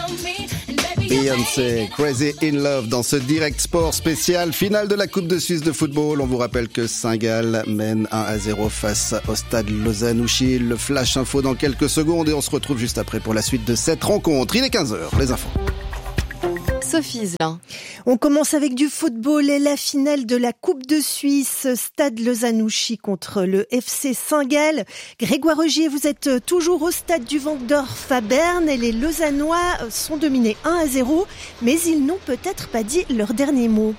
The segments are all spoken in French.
Beyoncé, Crazy in Love dans ce Direct Sport spécial finale de la Coupe de Suisse de football. On vous rappelle que Saint-Gall mène 1-0 face au stade Lausanne-Ouchy. Le flash info dans quelques secondes et on se retrouve juste après pour la suite de cette rencontre. Il est 15h, les infos. Sophie Zlin. On commence avec du football et la finale de la Coupe de Suisse, stade Lausanne-Ouchy contre le FC Saint-Gall. Grégoire Augier, vous êtes toujours au stade du Wankdorf à Berne et les Lausannois sont dominés 1-0, mais ils n'ont peut-être pas dit leur dernier mot.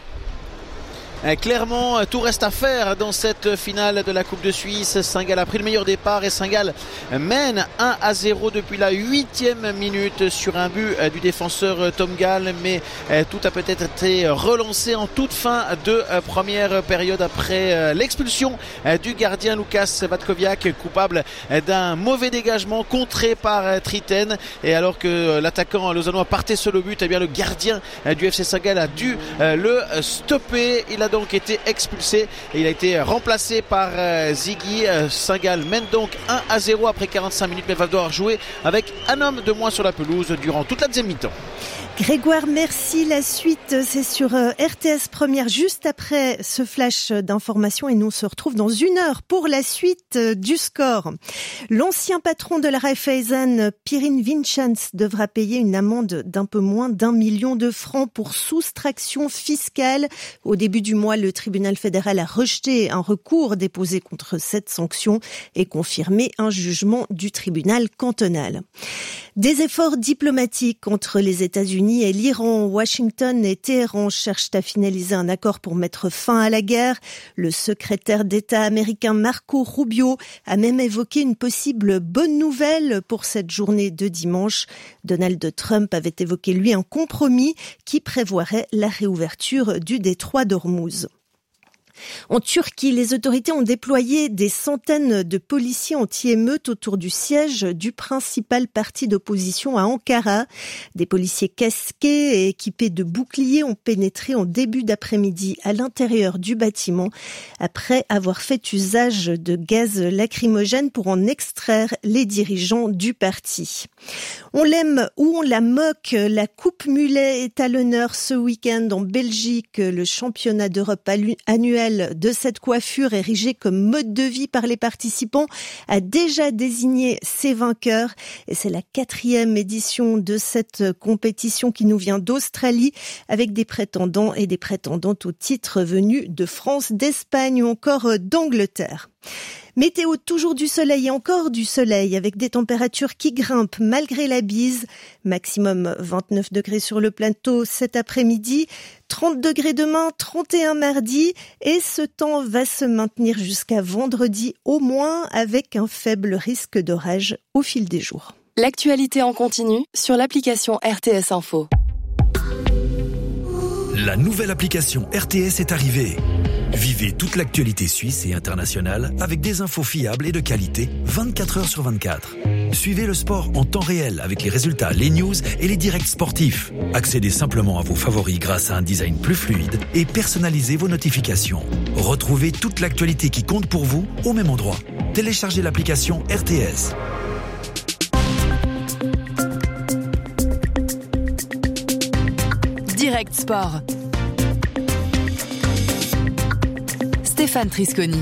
Clairement, tout reste à faire dans cette finale de la Coupe de Suisse. Saint-Gall a pris le meilleur départ et Saint-Gall mène 1-0 depuis la 8e minute sur un but du défenseur Tom Gall. Mais tout a peut-être été relancé en toute fin de première période après l'expulsion du gardien Lukas Vatkoviak, coupable d'un mauvais dégagement contré par Triten. Et alors que l'attaquant lausannois partait seul au but, eh bien le gardien du FC Saint-Gall a dû le stopper. Il a donc été expulsé et il a été remplacé par Ziggy. Saint-Gall mène donc 1-0 après 45 minutes, mais va devoir jouer avec un homme de moins sur la pelouse durant toute la deuxième mi-temps. Grégoire, merci. La suite, c'est sur RTS Première, juste après ce flash d'information. Et nous, on se retrouve dans 1 heure pour la suite du score. L'ancien patron de la Raiffeisen, Pirin Vinchans, devra payer une amende d'un peu moins d'1 million de francs pour soustraction fiscale. Au début du mois, le tribunal fédéral a rejeté un recours déposé contre cette sanction et confirmé un jugement du tribunal cantonal. Des efforts diplomatiques entre les États-Unis et l'Iran. Washington et Téhéran cherchent à finaliser un accord pour mettre fin à la guerre. Le secrétaire d'État américain Marco Rubio a même évoqué une possible bonne nouvelle pour cette journée de dimanche. Donald Trump avait évoqué, lui, un compromis qui prévoirait la réouverture du détroit d'Ormuz. En Turquie, les autorités ont déployé des centaines de policiers anti-émeutes autour du siège du principal parti d'opposition à Ankara. Des policiers casqués et équipés de boucliers ont pénétré en début d'après-midi à l'intérieur du bâtiment après avoir fait usage de gaz lacrymogène pour en extraire les dirigeants du parti. On l'aime ou on la moque, la Coupe Mulet est à l'honneur ce week-end en Belgique. Le championnat d'Europe annuel de cette coiffure érigée comme mode de vie par les participants a déjà désigné ses vainqueurs et c'est la 4e édition de cette compétition qui nous vient d'Australie avec des prétendants et des prétendantes au titre venus de France, d'Espagne ou encore d'Angleterre. Météo, toujours du soleil et encore du soleil avec des températures qui grimpent malgré la bise. Maximum 29 degrés sur le plateau cet après-midi, 30 degrés demain, 31 mardi et ce temps va se maintenir jusqu'à vendredi au moins avec un faible risque d'orage au fil des jours. L'actualité en continu sur l'application RTS Info. La nouvelle application RTS est arrivée. Vivez toute l'actualité suisse et internationale avec des infos fiables et de qualité 24 heures sur 24. Suivez le sport en temps réel avec les résultats, les news et les directs sportifs. Accédez simplement à vos favoris grâce à un design plus fluide et personnalisez vos notifications. Retrouvez toute l'actualité qui compte pour vous au même endroit. Téléchargez l'application RTS. Direct Sport. Stéphane Trisconi.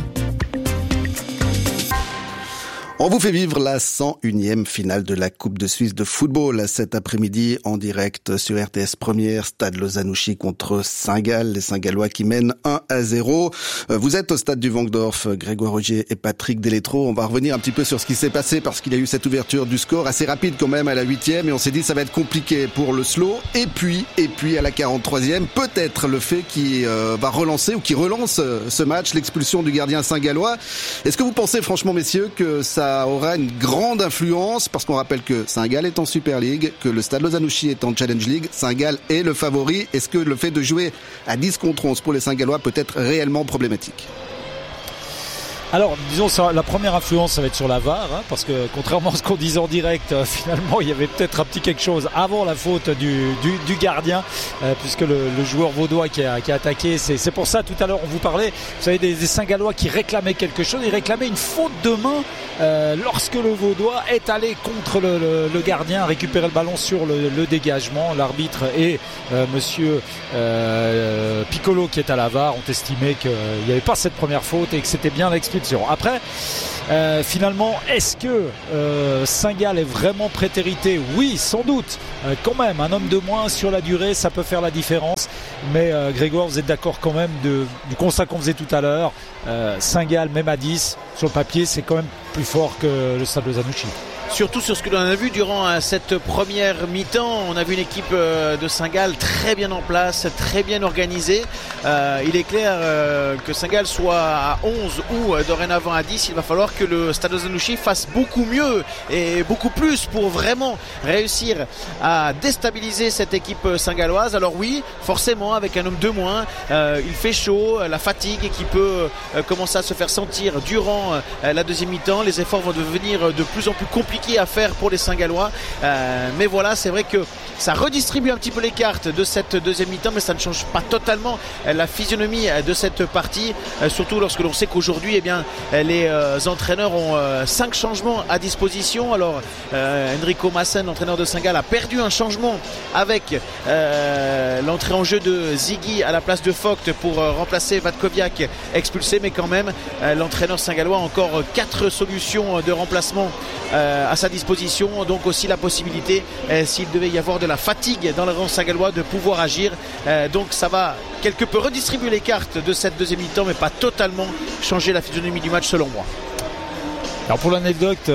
On vous fait vivre la 101e finale de la Coupe de Suisse de football cet après-midi en direct sur RTS Première, stade Lausanne-Ouchy contre Saint-Gall, les Saint-Gallois qui mènent 1-0. Vous êtes au stade du Wankdorf, Grégoire Augier et Patrick Delétro. On va revenir un petit peu sur ce qui s'est passé parce qu'il y a eu cette ouverture du score assez rapide quand même à la 8e et on s'est dit ça va être compliqué pour le slow. Et puis à la 43e, peut-être le fait qui va relancer ou qui relance ce match, l'expulsion du gardien Saint-Gallois. Est-ce que vous pensez franchement messieurs que ça aura une grande influence parce qu'on rappelle que Saint-Gall est en Super League, que le stade Lausanne-Ouchy est en Challenge League, Saint-Gall est le favori. Est-ce que le fait de jouer à 10 contre 11 pour les Saint-Gallois peut être réellement problématique ? Alors, disons, la première influence, ça va être sur la VAR, hein, parce que contrairement à ce qu'on disait en direct, finalement, il y avait peut-être un petit quelque chose avant la faute du gardien, puisque le joueur vaudois qui a attaqué, c'est pour ça, tout à l'heure, on vous parlait, vous savez, des Saint-Gallois qui réclamaient quelque chose, ils réclamaient une faute de main lorsque le Vaudois est allé contre le gardien, récupérer le ballon sur le dégagement. L'arbitre et monsieur Piccolo, qui est à la VAR, ont estimé qu'il n'y avait pas cette première faute et que c'était bien l'expulsion. Après, finalement, est-ce que Saint-Gall est vraiment prétérité? Oui, sans doute. Quand même, un homme de moins sur la durée, ça peut faire la différence. Mais Grégoire, vous êtes d'accord quand même du constat qu'on faisait tout à l'heure. Saint-Gall, même à 10, sur le papier, c'est quand même plus fort que le Stade Lozanouchi. Surtout sur ce que l'on a vu durant cette première mi-temps. On a vu une équipe de Saint-Gall très bien en place, très bien organisée. Il est clair que Saint-Gall soit à 11 ou dorénavant à 10, il va falloir que le Stade Lozanouchi fasse beaucoup mieux et beaucoup plus pour vraiment réussir à déstabiliser cette équipe saint-galloise. Alors oui, forcément, avec un homme de moins, il fait chaud, la fatigue qui peut commencer à se faire sentir durant la deuxième mi-temps. Les efforts vont devenir de plus en plus compliqués à faire pour les Saint-Gallois, mais voilà, c'est vrai que ça redistribue un petit peu les cartes de cette deuxième mi-temps, mais ça ne change pas totalement la physionomie de cette partie, surtout lorsque l'on sait qu'aujourd'hui, eh bien, les entraîneurs ont 5 changements à disposition. Alors Enrico Massen, l'entraîneur de Saint-Gall, a perdu un changement avec l'entrée en jeu de Ziggy à la place de Vogt pour remplacer Vatkoviak expulsé, mais quand même l'entraîneur saint-gallois a encore 4 solutions de remplacement à sa disposition, donc aussi la possibilité, s'il devait y avoir de la fatigue dans le rang saint-gallois, de pouvoir agir. Donc ça va quelque peu redistribuer les cartes de cette deuxième mi-temps, mais pas totalement changer la physionomie du match selon moi. Alors pour l'anecdote,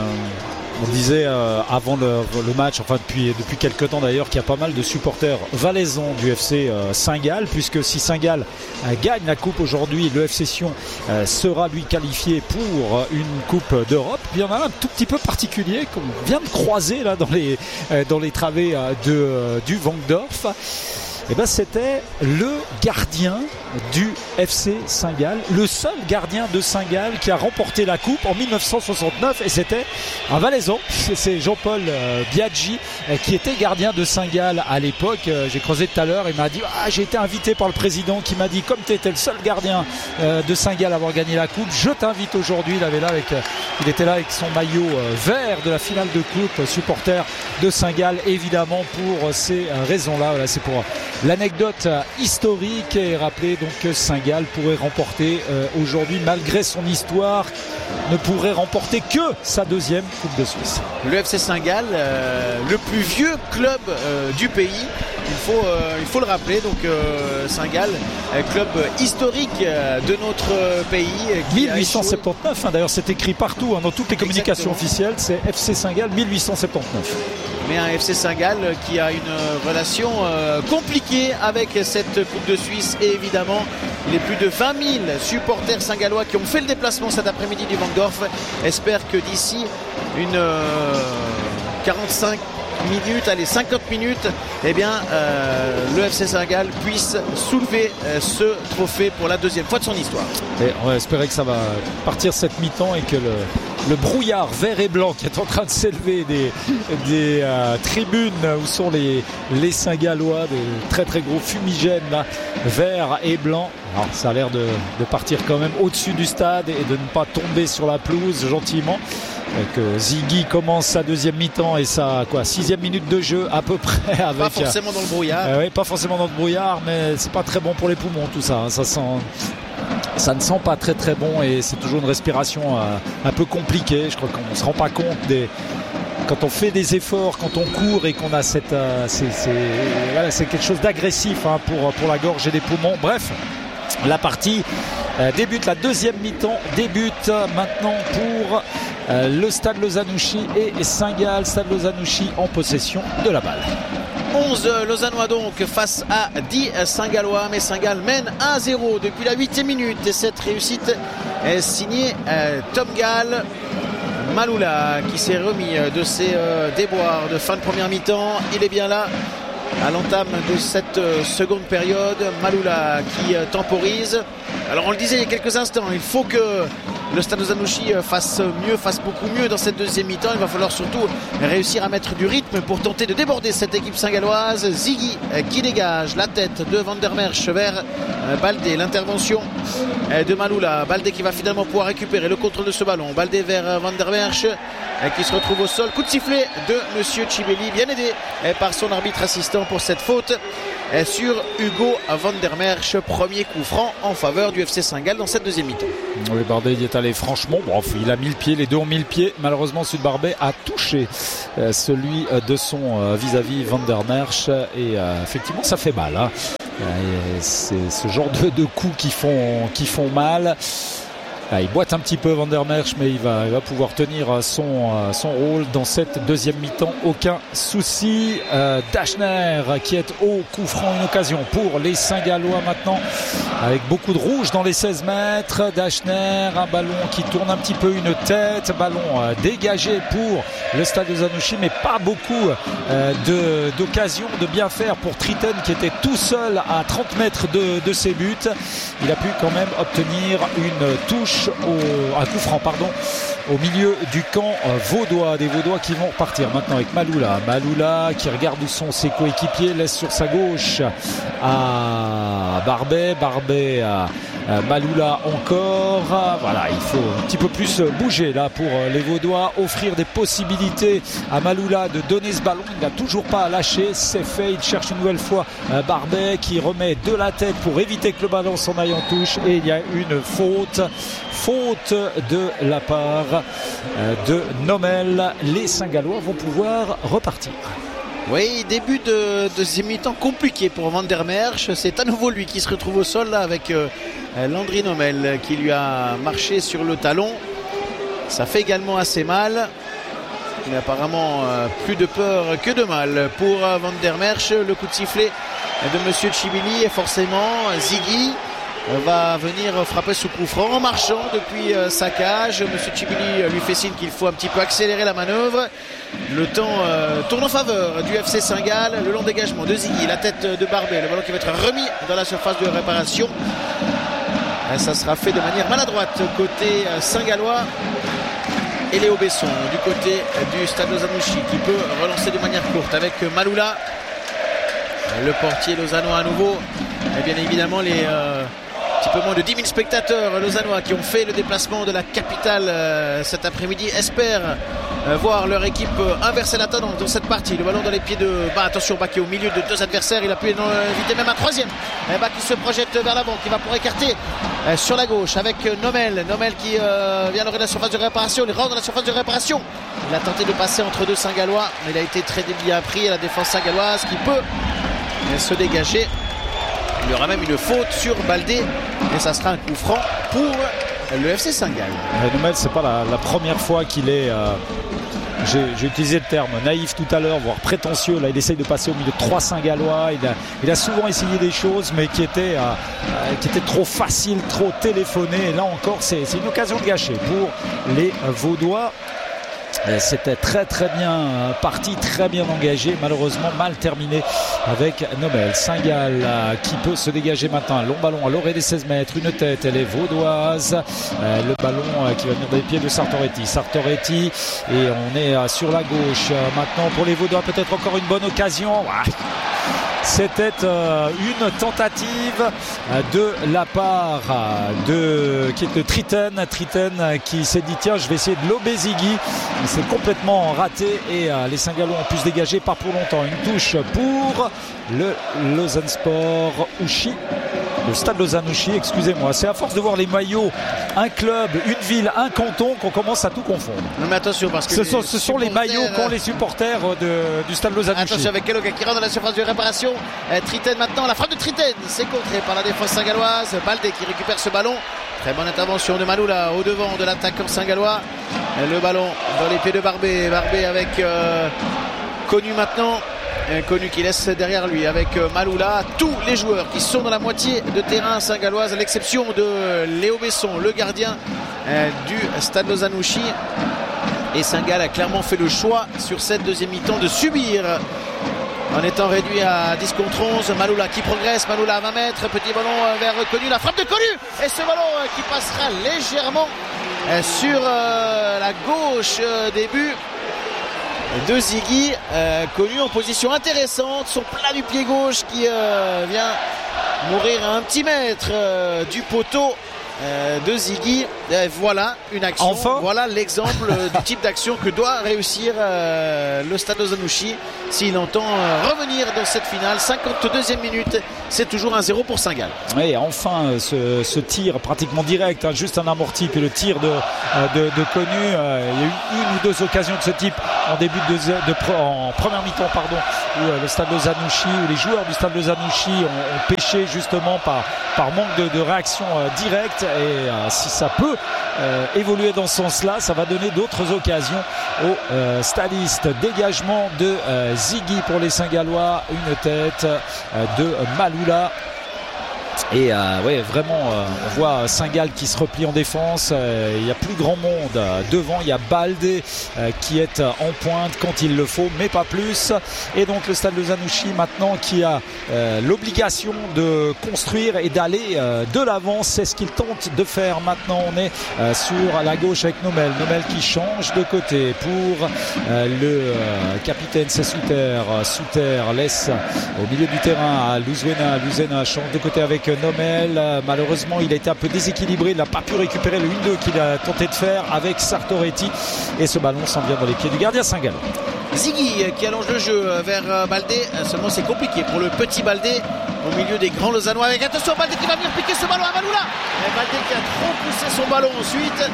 on disait avant le match, enfin depuis quelques temps d'ailleurs, qu'il y a pas mal de supporters valaisans du FC Saint-Gall, puisque si Saint-Gall gagne la coupe aujourd'hui, le FC Sion sera lui qualifié pour une coupe d'Europe. Puis il y en a un tout petit peu particulier qu'on vient de croiser là dans les travées du Vangdorf. Et ben c'était le gardien du FC Saint-Gall, le seul gardien de Saint-Gall qui a remporté la coupe en 1969, et c'était un Valaisan, c'est Jean-Paul Biaggi qui était gardien de Saint-Gall à l'époque. J'ai creusé tout à l'heure, il m'a dit j'ai été invité par le président qui m'a dit, comme tu étais le seul gardien de Saint-Gall à avoir gagné la coupe, je t'invite aujourd'hui. Il était là avec son maillot vert de la finale de coupe, supporter de Saint-Gall évidemment pour ces raisons-là. Voilà, c'est pour l'anecdote historique, et rappeler donc que Saint-Gall pourrait remporter aujourd'hui, malgré son histoire, ne pourrait remporter que sa deuxième Coupe de Suisse. Le FC Saint-Gall, le plus vieux club du pays, il faut le rappeler. Donc Saint-Gall, club historique de notre pays. 1879, d'ailleurs c'est écrit partout, dans toutes les communications officielles, c'est FC Saint-Gall 1879. Mais un FC Saint-Gall qui a une relation compliquée avec cette Coupe de Suisse, et évidemment les plus de 20 000 supporters saint-gallois qui ont fait le déplacement cet après-midi du Vangdorf espèrent que d'ici une 45 minutes, allez 50 minutes, eh bien le FC Saint-Gall puisse soulever ce trophée pour la deuxième fois de son histoire. Et on va espérer que ça va partir cette mi-temps et que le brouillard vert et blanc qui est en train de s'élever des tribunes où sont les Saint-Gallois, des très très gros fumigènes là, vert et blanc. Alors, ça a l'air de partir quand même au-dessus du stade et de ne pas tomber sur la pelouse gentiment. Que Ziggy commence sa deuxième mi-temps et sa 6e minute de jeu à peu près, avec pas forcément dans le brouillard. Oui, pas forcément dans le brouillard, mais c'est pas très bon pour les poumons tout ça. Ça ne sent pas très très bon, et c'est toujours une respiration un peu compliquée. Je crois qu'on se rend pas compte quand on fait des efforts, quand on court et qu'on a c'est quelque chose d'agressif pour la gorge et les poumons. Bref, la partie débute, la deuxième mi-temps débute maintenant pour le Stade Lozanouchi et Saint-Gall. Stade Lozanouchi en possession de la balle. 11 Lausannois donc face à 10 Saint-Gallois, mais Saint-Gall mène 1-0 depuis la 8e minute, et cette réussite est signée Tom Gall. Maloula qui s'est remis de ses déboires de fin de première mi-temps, il est bien là à l'entame de cette seconde période. Maloula qui temporise. Alors on le disait il y a quelques instants, il faut que le Stade Lozanouchi fasse beaucoup mieux dans cette deuxième mi-temps. Il va falloir surtout réussir à mettre du rythme pour tenter de déborder cette équipe saint-galloise. Ziggy qui dégage la tête de Van der Merch vers Baldé. L'intervention de Maloula. Baldé qui va finalement pouvoir récupérer le contrôle de ce ballon. Baldé vers Van der Merch qui se retrouve au sol. Coup de sifflet de Monsieur Chibeli, bien aidé par son arbitre assistant pour cette faute sur Hugo Van der Merch. Premier coup franc en faveur du FC Saint-Gall dans cette deuxième mi-temps. Oui, Barbet il est allé franchement, bon, il a mis le pied, les deux ont mis le pied. Malheureusement, Sud Barbet a touché celui de son vis-à-vis Van der Merch et effectivement ça fait mal, hein. C'est ce genre de coups qui font mal. Il boite un petit peu Van der Merch, mais il va pouvoir tenir son rôle dans cette deuxième mi-temps. Aucun souci. Dachner qui est au coup franc, une occasion pour les Saint-Gallois maintenant, avec beaucoup de rouge dans les 16 mètres. Dachner, un ballon qui tourne un petit peu une tête, ballon dégagé pour le Stade Lozanouchi, mais pas beaucoup d'occasions de bien faire pour Triten qui était tout seul à 30 mètres de ses buts. Il a pu quand même obtenir une touche, un coup franc au milieu du camp vaudois, des Vaudois qui vont repartir maintenant avec Maloula qui regarde où sont ses coéquipiers, laisse sur sa gauche à Barbet à Maloula encore. Voilà, il faut un petit peu plus bouger là pour les Vaudois, offrir des possibilités à Maloula de donner ce ballon. Il n'a toujours pas lâché, c'est fait, il cherche une nouvelle fois Barbet qui remet de la tête pour éviter que le ballon s'en aille en touche et il y a une faute de la part de Nomel. Les Saint-Gallois vont pouvoir repartir. Oui, début de deuxième mi-temps compliqué pour Van der Merch. C'est à nouveau lui qui se retrouve au sol là, avec Landry Nomel qui lui a marché sur le talon. Ça fait également assez mal. Il a apparemment plus de peur que de mal pour Van der Merch. Le coup de sifflet de Monsieur Chibili et forcément Ziggy va venir frapper ce coup franc en marchant depuis sa cage. Monsieur Chibili lui fait signe qu'il faut un petit peu accélérer la manœuvre. Le temps tourne en faveur du FC Saint-Gall. Le long dégagement de Ziggy, la tête de Barbet, le ballon qui va être remis dans la surface de réparation. Ça sera fait de manière maladroite côté Saint-Gallois. Et Léo Besson du côté du Stade Lozanouchi qui peut relancer de manière courte avec Maloula. Le portier lausannois à nouveau. Et bien évidemment les petit peu moins de 10 000 spectateurs lausannois qui ont fait le déplacement de la capitale cet après-midi espèrent voir leur équipe inverser la tendance dans cette partie. Le ballon dans les pieds de attention, qui est au milieu de deux adversaires, il a pu éviter même un troisième. Qui se projette vers l'avant, qui va pour écarter sur la gauche avec Nomel qui vient de la surface de réparation. Il rentre dans la surface de réparation. Il a tenté de passer entre deux Saint-Gallois, mais il a été très bien pris à la défense saint-galloise qui peut se dégager. Il y aura même une faute sur Baldé et ça sera un coup franc pour le FC Saint-Gall. Nomel, c'est pas la première fois qu'il est j'ai utilisé le terme naïf tout à l'heure, voire prétentieux. Là, il essaye de passer au milieu de trois Saint-Gallois. Il a souvent essayé des choses, mais qui étaient trop faciles, trop téléphonées. Et là encore, c'est une occasion de gâcher pour les Vaudois. C'était très très bien parti, très bien engagé, malheureusement mal terminé avec Nomel. Saint-Gall qui peut se dégager maintenant, long ballon à l'orée des 16 mètres, une tête, elle est vaudoise, le ballon qui va venir des pieds de Sartoretti et on est sur la gauche maintenant pour les Vaudois, peut-être encore une bonne occasion. C'était une tentative de la part de Triten qui s'est dit tiens, je vais essayer de lober Ziggy. Il s'est complètement raté et les Saint-Gallois ont pu se dégager, pas pour longtemps. Une touche pour le Lausanne-Sport Ouchy. Le Stade Lozanouchi, excusez-moi. C'est à force de voir les maillots, un club, une ville, un canton, qu'on commence à tout confondre. Non mais attention, parce que ce sont les maillots qu'ont les supporters du Stade Lozanouchi. Attention avec Keloga qui rentre dans la surface de réparation. Triten maintenant, la frappe de Triten, c'est contré par la défense saint-galloise. Baldé qui récupère ce ballon. Très bonne intervention de Maloula au devant de l'attaquant saint-gallois. Le ballon dans les pieds de Barbet avec Connu maintenant. Connu qui laisse derrière lui avec Maloula tous les joueurs qui sont dans la moitié de terrain saint-galloise, à l'exception de Léo Besson, le gardien du Stade Lozanouchi. Et Saint-Gall a clairement fait le choix sur cette deuxième mi-temps de subir en étant réduit à 10 contre 11. Maloula qui progresse, Maloula à 20 mètres, petit ballon vers Connu, la frappe de Connu, et ce ballon qui passera légèrement sur la gauche des buts de Ziggy. Connu en position intéressante, son plat du pied gauche qui vient mourir à un petit mètre du poteau de Ziggy. Voilà une action, enfin. Voilà l'exemple du type d'action que doit réussir le Stade Lozanouchi s'il entend revenir dans cette finale. 52e minute, c'est toujours 1-0 pour Saint-Gall. Et enfin ce tir pratiquement direct, juste un amorti, puis le tir de Connu. Il y a eu une ou deux occasions de ce type en début en première mi-temps, où le Stade Lozanouchi, où les joueurs du Stade Lozanouchi ont pêché justement par manque de réaction directe. Et si ça peut évoluer dans ce sens-là, ça va donner d'autres occasions aux stadistes. Dégagement de Ziggy pour les Saint-Gallois, une tête de Maloula. Et vraiment on voit Saint-Gall qui se replie en défense. Il n'y a plus grand monde devant. Il y a Baldé qui est en pointe quand il le faut, mais pas plus. Et donc le Stade Lozanouchi maintenant qui a l'obligation de construire et d'aller de l'avant. C'est ce qu'il tente de faire maintenant. On est sur la gauche avec Nomel qui change de côté pour le capitaine, c'est Souter. Souter laisse au milieu du terrain à Luzena change de côté avec Nomel. Malheureusement il a été un peu déséquilibré, il n'a pas pu récupérer le 1-2 qu'il a tenté de faire avec Sartoretti, et ce ballon s'en vient dans les pieds du gardien Saint-Gall. Ziggy qui allonge le jeu vers Baldé, seulement c'est compliqué pour le petit Baldé au milieu des grands Lausannois, avec attention Baldé qui va venir piquer ce ballon à Maloula, et Baldé qui a trop poussé son ballon ensuite,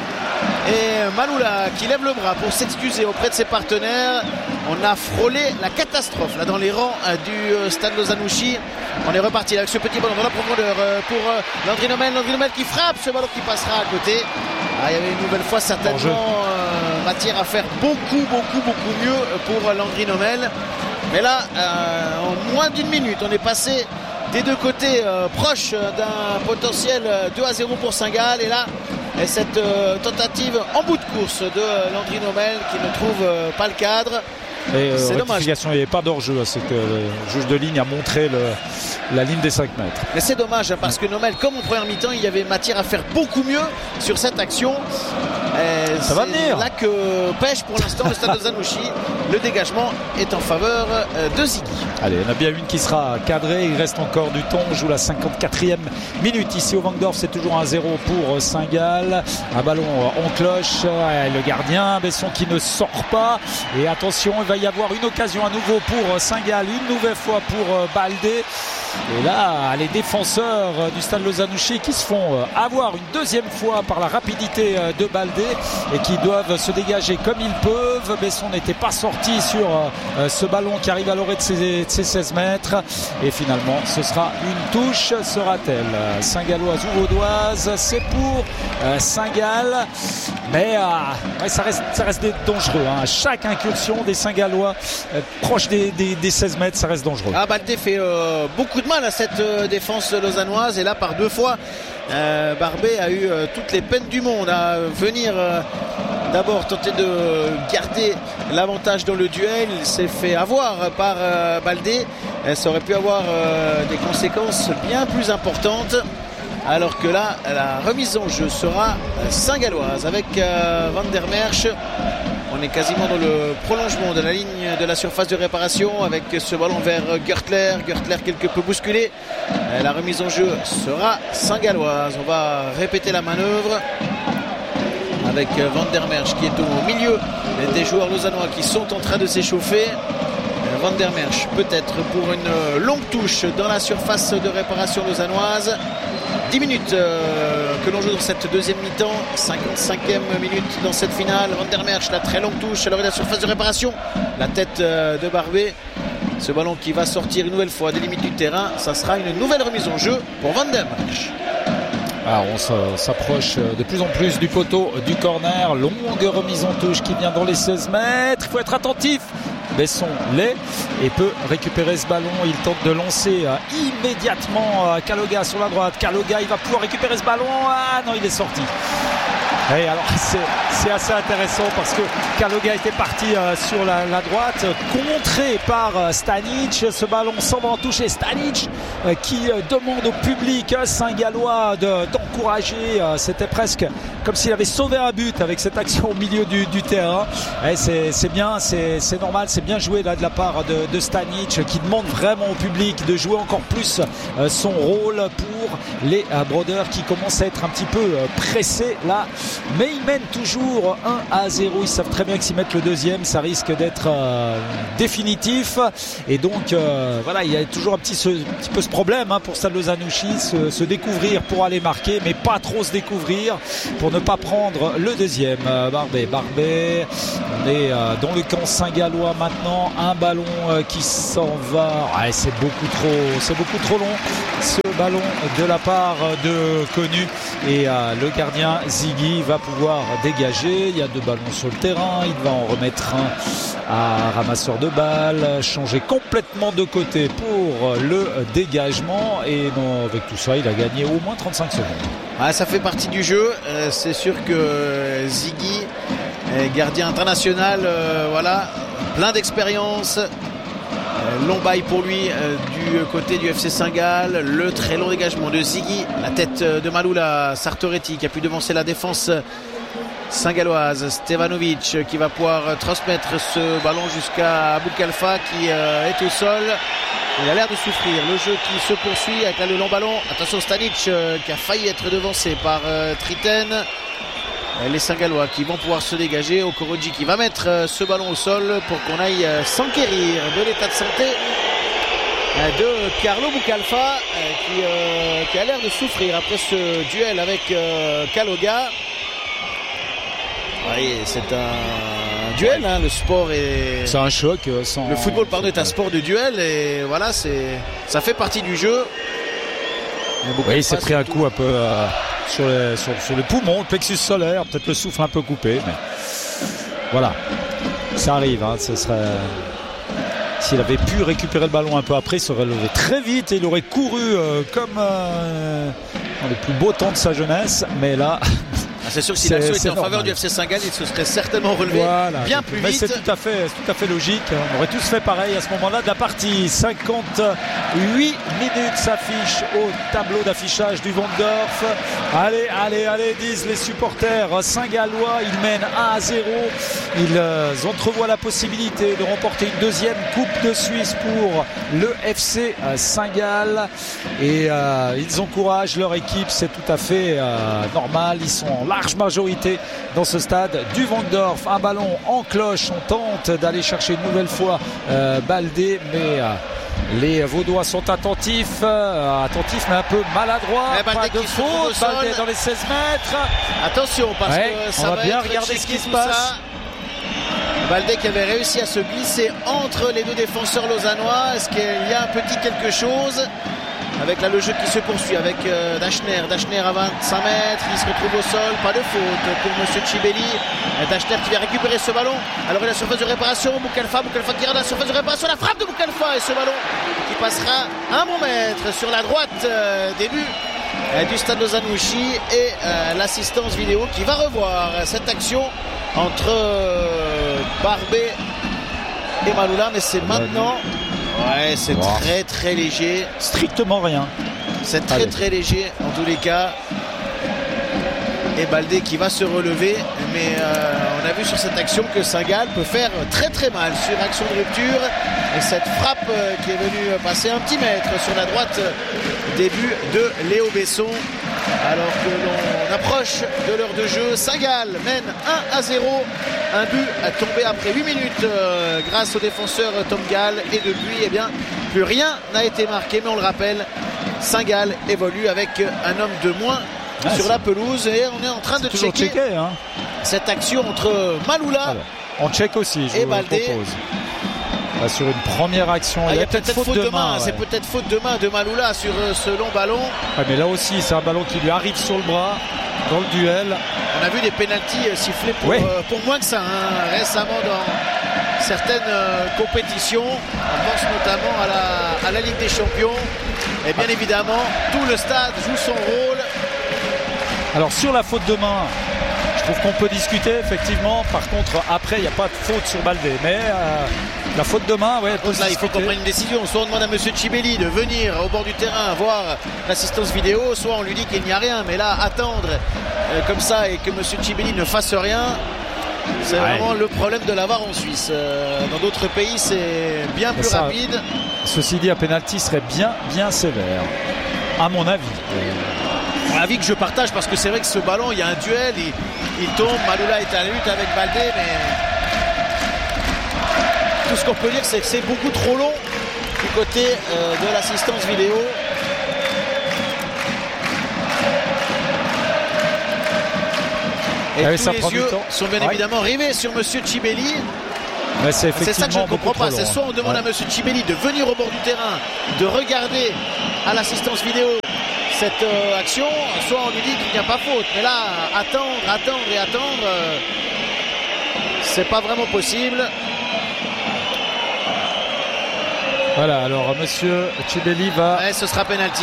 et Maloula qui lève le bras pour s'excuser auprès de ses partenaires. On a frôlé la catastrophe là dans les rangs du Stade Lozanouchi. On est reparti avec ce petit ballon dans la profondeur pour Landry Nomel qui frappe ce ballon qui passera à côté. Il y avait une nouvelle fois certainement matière à faire beaucoup mieux pour Landry Nomel. Mais là, en moins d'une minute, on est passé des deux côtés proche d'un potentiel 2-0 pour Saint-Gall. Et là, cette tentative en bout de course de Landry Nomel qui ne trouve pas le cadre. Et c'est dommage. Il n'y avait pas d'hors-jeu, c'est que le juge de ligne a montré la ligne des 5 mètres. Mais c'est dommage parce que Nomel, comme en première mi-temps, il y avait matière à faire beaucoup mieux sur cette action. Ça va venir. Là que pêche pour l'instant le Stade Lozanouchi. Le dégagement est en faveur de Ziggy. Allez, il y en a bien une qui sera cadrée. Il reste encore du temps. On joue la 54e minute ici au Vangdorf. C'est toujours 1-0 pour Saint-Gall. Un ballon en cloche. Le gardien Besson qui ne sort pas. Et attention, il va y avoir une occasion à nouveau pour Saint-Gall. Une nouvelle fois pour Baldé. Et là, les défenseurs du Stade Lozanouchi qui se font avoir une deuxième fois par la rapidité de Baldé et qui doivent se dégager comme ils peuvent. Besson n'était pas sorti sur ce ballon qui arrive à l'orée de ses 16 mètres. Et finalement, ce sera une touche, sera-t-elle Saint-Galloise ou vaudoise? C'est pour Saint-Gall. Mais ça reste dangereux. Chaque incursion des Saint-Gallois proche des 16 mètres, ça reste dangereux. Baldé fait beaucoup de mal à cette défense lausannoise, et là par deux fois Barbet a eu toutes les peines du monde à venir d'abord tenter de garder l'avantage dans le duel. Il s'est fait avoir par Baldé. Ça aurait pu avoir des conséquences bien plus importantes, alors que là la remise en jeu sera saint-galloise avec Van der Merch. On est quasiment dans le prolongement de la ligne de la surface de réparation avec ce ballon vers Gertler quelque peu bousculé. La remise en jeu sera saint-galloise. On va répéter la manœuvre avec Van der Merch qui est au milieu des joueurs lausannois qui sont en train de s'échauffer. Van der Merch peut-être pour une longue touche dans la surface de réparation lausannoise. 10 minutes que l'on joue dans cette deuxième mi-temps, 55e minute dans cette finale. Van der Merch, la très longue touche à l'orée de la surface de réparation, la tête de Barbet. Ce ballon qui va sortir une nouvelle fois des limites du terrain, ça sera une nouvelle remise en jeu pour Van der Merch. Alors on s'approche de plus en plus du poteau du corner. Longue remise en touche qui vient dans les 16 mètres. Il faut être attentif. Besson l'est et peut récupérer ce ballon. Il tente de lancer immédiatement Kaloga sur la droite. Kaloga, il va pouvoir récupérer ce ballon. Ah non, il est sorti. Oui, alors c'est assez intéressant parce que Kaloga était parti sur la droite, contré par Stanic. Ce ballon s'en va en toucher. Stanic qui demande au public saint-gallois d'encourager. C'était presque comme s'il avait sauvé un but avec cette action au milieu du terrain. Et c'est bien, c'est normal, c'est bien joué là de la part de Stanic qui demande vraiment au public de jouer encore plus son rôle pour les Brodeurs qui commencent à être un petit peu pressés là. Mais ils mènent toujours 1-0. Ils savent très bien que s'ils mettent le deuxième, ça risque d'être définitif. Et donc voilà, il y a toujours un petit peu ce problème pour Stade Lausanne-Ouchy, se découvrir pour aller marquer, mais pas trop se découvrir pour ne pas prendre le deuxième. Barbet, on est dans le camp saint-gallois maintenant. Un ballon qui s'en va. Ouais, c'est beaucoup trop long. Ce ballon de la part de Connu et le gardien Ziggy va pouvoir dégager. Il y a 2 ballons sur le terrain, il va en remettre un à ramasseur de balles, changer complètement de côté pour le dégagement et non, avec tout ça il a gagné au moins 35 secondes. Ah, ça fait partie du jeu, c'est sûr que Ziggy, gardien international, voilà, plein d'expérience. Long bail pour lui du côté du FC Saint-Gall. Le très long dégagement de Ziggy, la tête de Maloula Sartoretti qui a pu devancer la défense saint-galloise. Stevanovic qui va pouvoir transmettre ce ballon jusqu'à Boukalfa qui est au sol. Il a l'air de souffrir. Le jeu qui se poursuit avec le long ballon. Attention Stanic qui a failli être devancé par Triten. Les Saint-Gallois qui vont pouvoir se dégager. Okoroji qui va mettre ce ballon au sol pour qu'on aille s'enquérir de l'état de santé de Carlo Boukalfa qui a l'air de souffrir après ce duel avec Kaloga. Oui, c'est un duel, le sport est... C'est un choc. Le football, pardon, est un sport de duel et voilà, ça fait partie du jeu. Oui, il s'est pris un coup un peu sur le poumon, le plexus solaire, peut-être le souffle un peu coupé, mais voilà, ça arrive. Ce serait... S'il avait pu récupérer le ballon un peu après, il serait levé très vite et il aurait couru comme dans les plus beaux temps de sa jeunesse, mais là... C'est sûr que si l'action était en faveur du FC Saint-Gall, il se serait certainement relevé bien plus vite. C'est tout à fait logique. On aurait tous fait pareil à ce moment-là de la partie. 58 minutes s'affichent au tableau d'affichage du Wondorf. Allez, disent les supporters Saint-Gallois. Ils mènent 1-0. Ils entrevoient la possibilité de remporter une deuxième Coupe de Suisse pour le FC Saint-Gall. Et ils encouragent leur équipe. C'est tout à fait normal. Ils sont en large majorité dans ce stade du Wondorf. Un ballon en cloche, on tente d'aller chercher une nouvelle fois Baldé, mais les Vaudois sont attentifs mais un peu maladroits. Pas de faute, Baldé dans les 16 mètres. Attention parce que ça on va bien regarder ce qui se passe. Baldé qui avait réussi à se glisser entre les deux défenseurs lausannois. Est-ce qu'il y a un petit quelque chose avec là le jeu qui se poursuit avec Dachner à 25 mètres, il se retrouve au sol, pas de faute pour monsieur Chibeli. Dachner qui vient récupérer ce ballon, alors il a la surface de réparation, Boukalfa qui regarde la surface de réparation, la frappe de Boukalfa et ce ballon qui passera un bon mètre sur la droite début du Stade Lausanne-Ouchy et l'assistance vidéo qui va revoir cette action entre Barbet et Maloula, mais c'est maintenant. Ouais, c'est très très léger. Strictement rien. C'est très léger en tous les cas. Et Baldé qui va se relever. Mais on a vu sur cette action que Saint-Gall peut faire très très mal sur action de rupture. Et cette frappe qui est venue passer un petit mètre sur la droite, début de Léo Besson. Alors que l'on approche de l'heure de jeu, Saint-Gall mène 1-0. Un but a tombé après 8 minutes grâce au défenseur Tom Gall. Et depuis, plus rien n'a été marqué. Mais on le rappelle, Saint-Gall évolue avec un homme de moins sur la pelouse. Et on est en train de checker cette action entre Maloula on check aussi, et Baldé. Sur une première action, il y a peut-être faute de main. C'est peut-être faute de main de Maloula sur ce long ballon. Mais là aussi, c'est un ballon qui lui arrive sur le bras dans le duel. On a vu des pénaltys sifflés pour moins que ça récemment dans certaines compétitions. On pense notamment à la Ligue des Champions. Et bien évidemment, tout le stade joue son rôle. Alors sur la faute de main, je trouve qu'on peut discuter, effectivement. Par contre, après, il n'y a pas de faute sur Baldé. Mais la faute de main, ouais. Là, il faut qu'on prenne une décision. Soit on demande à Monsieur Cibelli de venir au bord du terrain voir l'assistance vidéo, soit on lui dit qu'il n'y a rien. Mais là, attendre comme ça et que Monsieur Cibelli ne fasse rien, c'est vraiment le problème de la VAR en Suisse. Dans d'autres pays, c'est bien plus rapide. Ceci dit, un pénalty serait bien sévère, à mon avis. Avis que je partage, parce que c'est vrai que ce ballon, il y a un duel, il tombe, Maloula est à la lutte avec Baldé, mais tout ce qu'on peut dire, c'est que c'est beaucoup trop long du côté de l'assistance vidéo. Et tous les yeux sont bien évidemment rivés sur Monsieur Cibelli. C'est ça que je ne comprends pas. C'est soit on demande à Monsieur Cibelli de venir au bord du terrain, de regarder à l'assistance vidéo cette action, soit on lui dit qu'il n'y a pas faute. Mais là, attendre, c'est pas vraiment possible. Voilà, alors Monsieur Cibelli va... Ouais, ce sera penalty.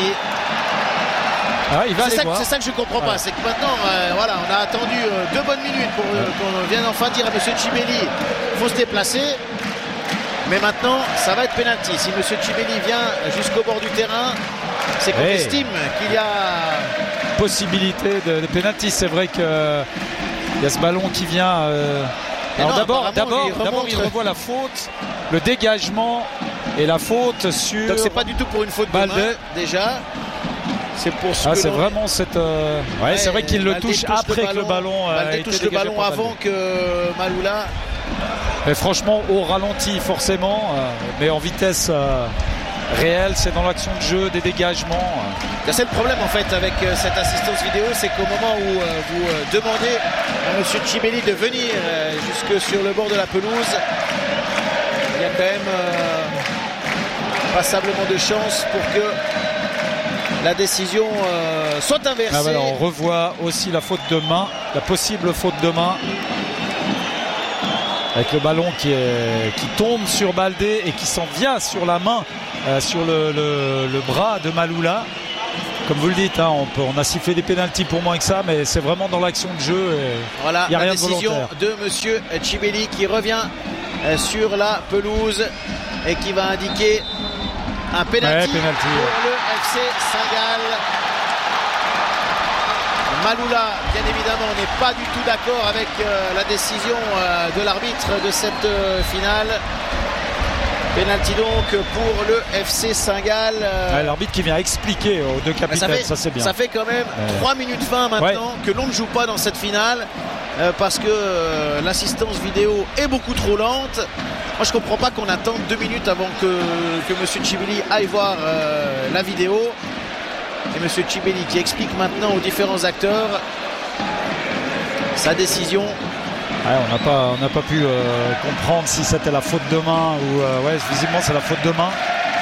Il va c'est ça que je comprends pas, c'est que maintenant, on a attendu 2 bonnes minutes pour qu'on vienne enfin dire à Monsieur Cibelli il faut se déplacer. Mais maintenant, ça va être penalty. Si Monsieur Cibelli vient jusqu'au bord du terrain, c'est qu'on estime qu'il y a possibilité de penalty. C'est vrai qu'il y a ce ballon qui vient. Alors d'abord, il revoit la faute, le dégagement et la faute sur. Donc c'est pas du tout pour une faute de main déjà. C'est pour ce c'est vraiment cette. C'est vrai qu'il le touche après que le ballon. Baldé touche le ballon avant que Maloula. Mais franchement, au ralenti forcément, mais en vitesse réelle, c'est dans l'action de jeu, des dégagements. C'est le problème en fait avec cette assistance vidéo, c'est qu'au moment où vous demandez à Monsieur Cibelli de venir jusque sur le bord de la pelouse, il y a quand même passablement de chances pour que la décision soit inversée. On revoit aussi la faute de main, la possible faute de main. Avec le ballon qui tombe sur Baldé et qui s'en vient sur la main, sur le bras de Maloula. Comme vous le dites, on a sifflé des pénaltys pour moins que ça, mais c'est vraiment dans l'action de jeu. Voilà, y a la rien décision de Monsieur Cibelli qui revient sur la pelouse et qui va indiquer un pénalty pour le FC Saint-Gall. Maloula, bien évidemment, n'est pas du tout d'accord avec la décision de l'arbitre de cette finale. Pénalty donc pour le FC Saint-Gall. L'arbitre qui vient expliquer aux deux capitaines, ça c'est bien. Ça fait quand même 3 minutes 20 maintenant que l'on ne joue pas dans cette finale parce que l'assistance vidéo est beaucoup trop lente. Moi je comprends pas qu'on attende 2 minutes avant que Monsieur Cibelli aille voir la vidéo. Et Monsieur Cibelli qui explique maintenant aux différents acteurs sa décision. On n'a pas pu comprendre si c'était la faute de main ou visiblement c'est la faute de main.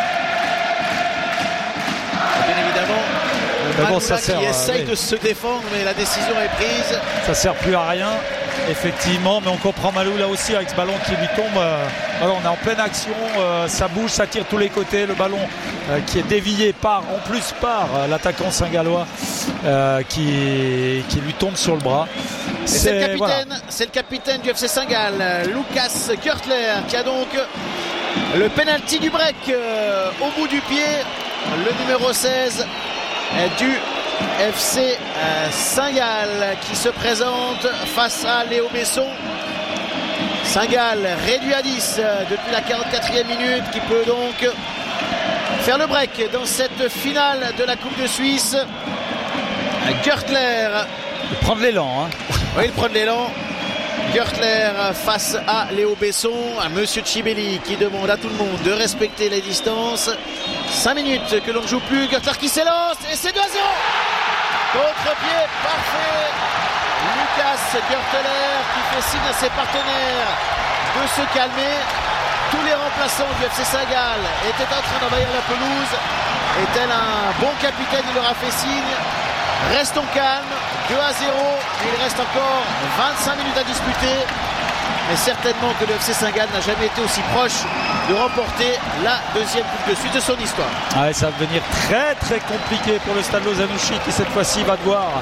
Bien évidemment, Maloula qui essaye de se défendre, mais la décision est prise. Ça sert plus à rien, effectivement, mais on comprend Maloula aussi avec ce ballon qui lui tombe. On est en pleine action, ça bouge, ça tire tous les côtés, le ballon qui est dévié par l'attaquant saint-gallois qui lui tombe sur le bras. C'est le capitaine du FC Saint-Gall, Lucas Görtler, qui a donc le penalty du break au bout du pied, le numéro 16 du FC Saint-Gall qui se présente face à Léo Besson. Saint-Gall réduit à 10 depuis la 44e minute, qui peut donc faire le break dans cette finale de la Coupe de Suisse. Görtler. Il prend de l'élan. Oui, il prend de l'élan. Görtler face à Léo Besson, à Monsieur Cibelli qui demande à tout le monde de respecter les distances. 5 minutes que l'on ne joue plus. Görtler qui s'élance et c'est 2-0. Contre-pied parfait. Lucas Görtler qui fait signe à ses partenaires de se calmer. Tous les remplaçants du FC Saint-Gall étaient en train d'envahir la pelouse. Et tel un bon capitaine, il leur a fait signe. Restons calmes, 2-0, il reste encore 25 minutes à disputer. Mais certainement que le FC Saint-Gall n'a jamais été aussi proche de remporter la deuxième Coupe de Suisse de son histoire. Ça va devenir très très compliqué pour le Stade Lozanouchi qui cette fois-ci va devoir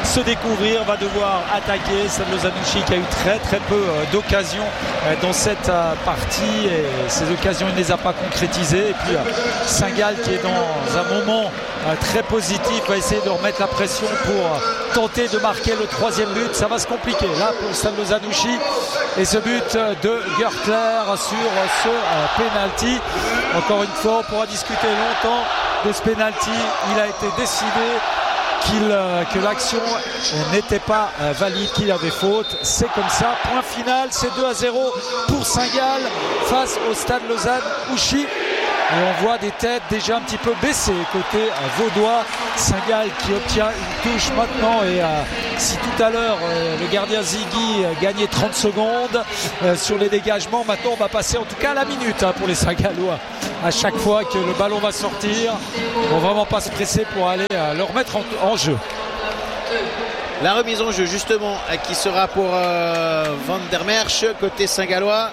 se découvrir, va devoir attaquer. Stade Lozanouchi qui a eu très très peu d'occasions dans cette partie, et ces occasions il ne les a pas concrétisées. Et puis Saint-Gall qui est dans un moment très positif, va essayer de remettre la pression pour tenter de marquer le 3e but. Ça va se compliquer là pour le Stade Lozanouchi, et ce but de Gertler sur ce penalty. Encore une fois, on pourra discuter longtemps de ce penalty. Il a été décidé que l'action n'était pas valide, qu'il y avait faute. C'est comme ça, point final, c'est 2-0 pour Saint-Gall face au Stade Lozanouchi. Et on voit des têtes déjà un petit peu baissées côté vaudois. Saint-Gall qui obtient une touche maintenant, et si tout à l'heure le gardien Ziggy gagnait 30 secondes sur les dégagements, maintenant on va passer en tout cas à la minute pour les Saint-Gallois. À chaque fois que le ballon va sortir, on va vraiment pas se presser pour aller le remettre en jeu. La remise en jeu justement qui sera pour Van der Merch côté Saint-Gallois.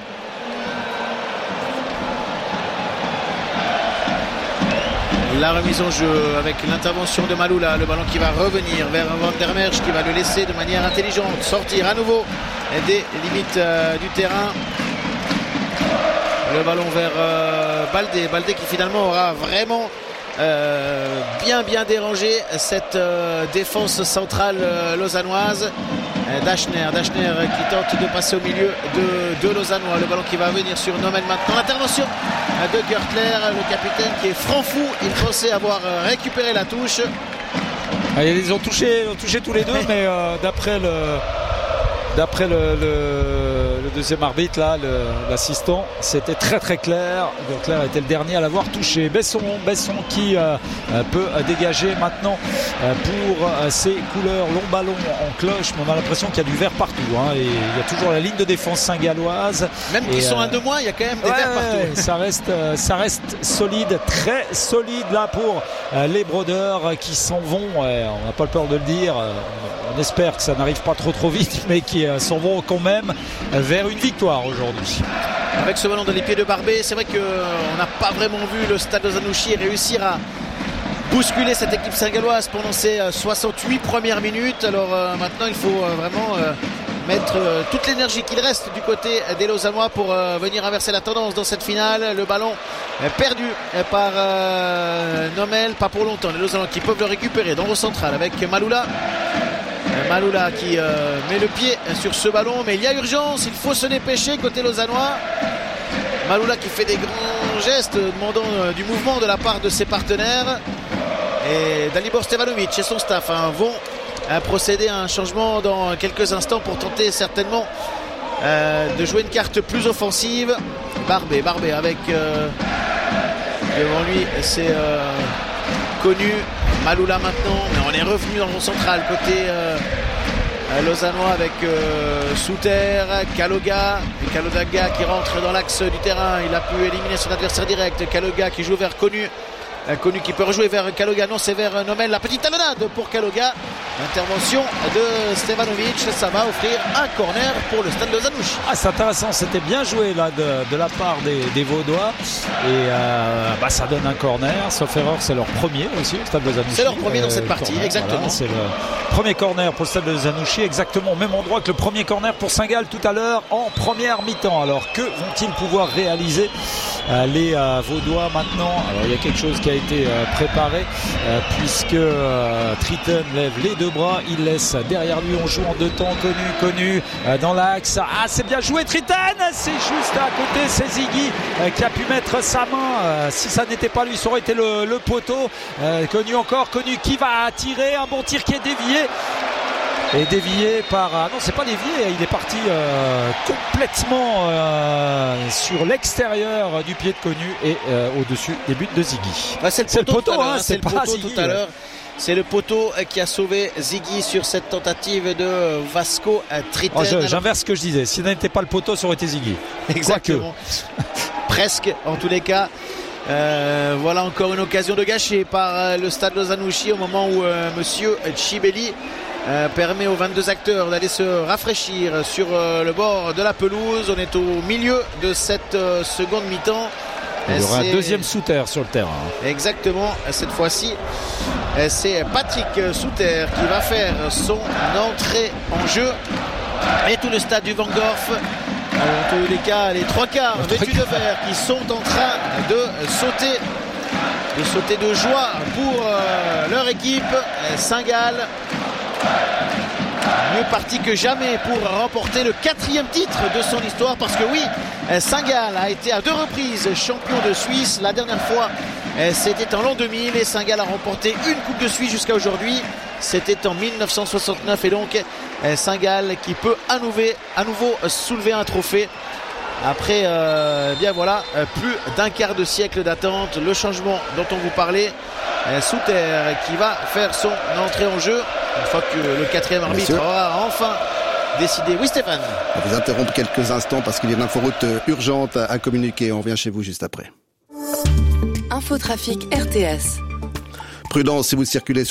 La remise en jeu avec l'intervention de Maloula, le ballon qui va revenir vers Van der Merch, qui va le laisser de manière intelligente sortir à nouveau des limites du terrain. Le ballon vers Baldé qui finalement aura vraiment bien dérangé cette défense centrale lausannoise. Dachner qui tente de passer au milieu de Lausannois. Le ballon qui va venir sur Nomel maintenant. L'intervention de Gertler, le capitaine qui est franc fou. Il pensait avoir récupéré la touche. Ils ont touché tous les deux, mais d'après le deuxième arbitre, là, l'assistant, c'était très très clair. Gertler était le dernier à l'avoir touché. Besson qui peut dégager maintenant pour ses couleurs. Long ballon en cloche, mais on a l'impression qu'il y a du vert partout, et il y a toujours la ligne de défense saint-galloise. Même qu'ils sont un de moins, il y a quand même des verts partout. Ça reste solide, très solide là pour les brodeurs qui s'en vont. On n'a pas peur de le dire. On espère que ça n'arrive pas trop vite, mais qui s'en vont quand même vers une victoire aujourd'hui. Avec ce ballon dans les pieds de Barbet, c'est vrai qu'on n'a pas vraiment vu le Stade Lozanouchi réussir à bousculer cette équipe saint-galloise pendant ces 68 premières minutes. Alors maintenant il faut vraiment mettre toute l'énergie qu'il reste du côté des Lausannois pour venir inverser la tendance dans cette finale. Le ballon perdu par Nomel, pas pour longtemps. Les Lausannois qui peuvent le récupérer dans le central avec Maloula qui met le pied sur ce ballon, mais il y a urgence, il faut se dépêcher côté lausannois. Maloula qui fait des grands gestes demandant du mouvement de la part de ses partenaires, et Dalibor Stevanovic et son staff vont procéder à un changement dans quelques instants pour tenter certainement de jouer une carte plus offensive. Barbet avec devant lui c'est Connu. Maloula maintenant, mais on est revenu dans le central côté lausannois avec Souter, Kaloga qui rentre dans l'axe du terrain. Il a pu éliminer son adversaire direct. Kaloga qui joue vers Connu qui peut rejouer vers Kaloga. Non, c'est vers Nomel. La petite talonnade pour Kaloga. Intervention de Stevanovic, ça va offrir un corner pour le Stade Lozanouchi. C'est intéressant, c'était bien joué là de la part des Vaudois, et ça donne un corner, sauf erreur, c'est leur premier aussi, le Stade Lozanouchi. C'est leur premier dans cette partie, corner, exactement. Voilà, c'est le premier corner pour le Stade Lozanouchi, exactement au même endroit que le premier corner pour Saint-Gall tout à l'heure en première mi-temps. Alors que vont-ils pouvoir réaliser les Vaudois maintenant? Alors il y a quelque chose qui a été préparé puisque Triton lève les deux bras, il laisse derrière lui, on joue en deux temps. Connu dans l'axe, c'est bien joué Triton, c'est juste à côté, c'est Ziggy qui a pu mettre sa main, si ça n'était pas lui ça aurait été le poteau. Connu qui va tirer, un bon tir qui est dévié par... non, c'est pas dévié, il est parti complètement sur l'extérieur du pied de Connu et au-dessus des buts de Ziggy. C'est le poteau, c'est le poteau tout à l'heure. C'est le poteau qui a sauvé Ziggy sur cette tentative de Vasco Triton. J'inverse ce que je disais. Si ça n'était pas le poteau, ça aurait été Ziggy. Exactement. Presque, en tous les cas. Voilà encore une occasion de gâcher par le Stade Lozanouchi au moment où monsieur Chibelli permet aux 22 acteurs d'aller se rafraîchir sur le bord de la pelouse. On est au milieu de cette seconde mi-temps. Il y aura un deuxième Souter sur le terrain. Exactement, cette fois-ci, c'est Patrick Souter qui va faire son entrée en jeu. Et tout le stade du Van Gorf, en tous les cas, les trois quarts vêtus de vert qui sont en train de sauter de joie pour leur équipe. Saint-Gall, mieux parti que jamais pour remporter le 4e titre de son histoire, parce que oui, Saint-Gall a été à 2 reprises champion de Suisse. La dernière fois, c'était en l'an 2000 et Saint-Gall a remporté une Coupe de Suisse jusqu'à aujourd'hui. C'était en 1969 et donc Saint-Gall qui peut à nouveau soulever un trophée après plus d'un quart de siècle d'attente. Le changement dont on vous parlait, Souter qui va faire son entrée en jeu une fois que le 4e arbitre aura enfin décidé. Oui, Stéphane. On vous interrompt quelques instants parce qu'il y a une inforoute urgente à communiquer. On revient chez vous juste après. Infotrafic RTS. Prudence si vous circulez sur